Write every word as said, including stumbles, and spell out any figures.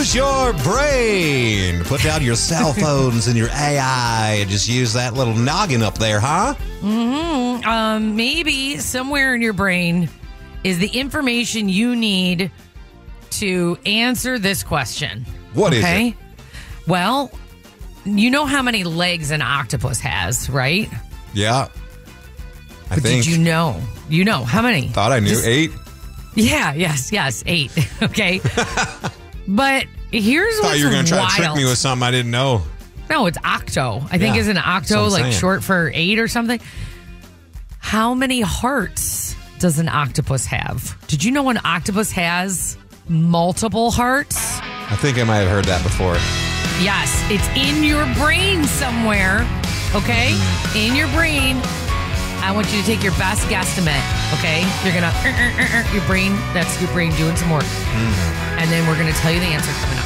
use your brain. Put down your cell phones and your A I and just use that little noggin up there, huh? Mm-hmm. Um, maybe somewhere in your brain is the information you need to answer this question. What is okay? it? Well, you know how many legs an octopus has, right? Yeah. I But think. did you know? You know how many? Thought I knew. Just- Eight? Yeah, yes, yes, eight. Okay. But here's Thought what's you were going to try wild. to trick me with something I didn't know. No, it's octo. I think Yeah, isn't that's octo what I'm like saying. short for eight or something? How many hearts does an octopus have? Did you know an octopus has multiple hearts? I think I might have heard that before. Yes, it's in your brain somewhere. Okay? In your brain. I want you to take your best guesstimate. Okay? You're going to, uh, uh, uh, your brain, that's your brain doing some work. And then we're going to tell you the answer coming up.